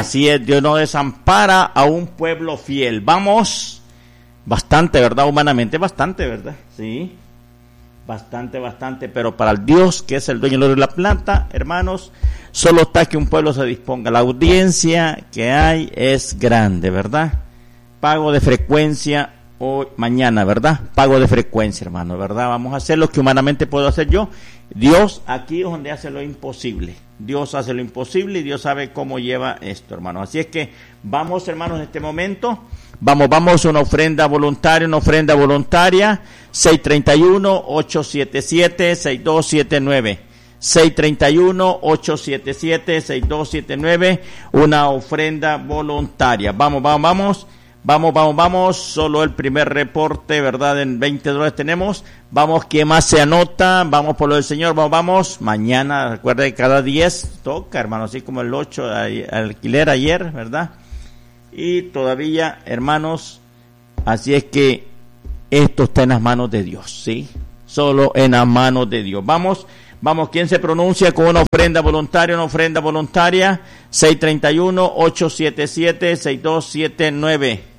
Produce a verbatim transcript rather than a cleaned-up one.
Así es, Dios no desampara a un pueblo fiel. Vamos, bastante, ¿verdad? Humanamente, bastante, ¿verdad? Sí, bastante, bastante, pero para el Dios que es el dueño del oro y la plata, hermanos, solo está que un pueblo se disponga. La audiencia que hay es grande, ¿verdad? Pago de frecuencia hoy, mañana, ¿verdad? Pago de frecuencia, hermano, ¿verdad? Vamos a hacer lo que humanamente puedo hacer yo. Dios aquí es donde hace lo imposible. Dios hace lo imposible y Dios sabe cómo lleva esto, hermano. Así es que vamos, hermanos, en este momento, vamos, vamos a una ofrenda voluntaria, una ofrenda voluntaria, seis tres uno, ocho siete siete, seis dos siete nueve. seis tres uno, ocho siete siete, seis dos siete nueve, una ofrenda voluntaria. Vamos, vamos, vamos. Vamos, vamos, vamos, solo el primer reporte, ¿verdad? En veinte dólares tenemos. Vamos, ¿quién más se anota? Vamos por lo del Señor, vamos, vamos. Mañana, recuerda que cada diez toca, hermano, así como el ocho, alquiler ayer, ¿verdad? Y todavía, hermanos, así es que esto está en las manos de Dios, ¿sí? Solo en las manos de Dios. Vamos, vamos, ¿quién se pronuncia con una ofrenda voluntaria? Una ofrenda voluntaria, seis tres uno, ocho siete siete, seis dos siete nueve.